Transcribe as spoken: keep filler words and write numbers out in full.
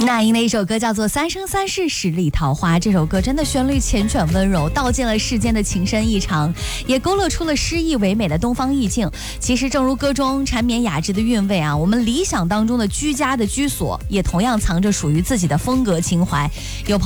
那英的一首歌叫做《三生三世十里桃花》，这首歌真的旋律缱绻温柔，道尽了世间的情深意长，也勾勒出了诗意唯美的东方意境。其实正如歌中缠绵雅致的韵味啊，我们理想当中的居家的居所也同样藏着属于自己的风格情怀。有朋